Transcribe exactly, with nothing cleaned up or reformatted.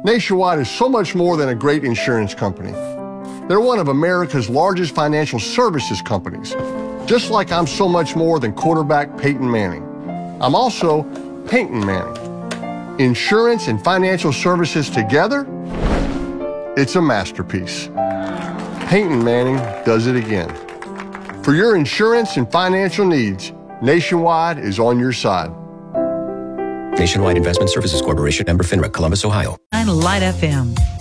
Nationwide is so much more than a great insurance company. They're one of America's largest financial services companies, just like I'm so much more than quarterback Peyton Manning. I'm also Peyton Manning. Insurance and financial services together, it's a masterpiece. Peyton Manning does it again. For your insurance and financial needs, Nationwide is on your side. Nationwide Investment Services Corporation, member FINRA, Columbus, Ohio. Light F M.